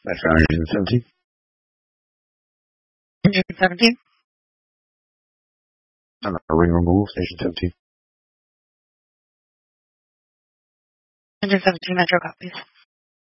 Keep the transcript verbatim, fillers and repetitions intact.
That's one hundred seventeen. one hundred seventeen? No, no, ring removal, station seventeen. one hundred seventeen Metro copies.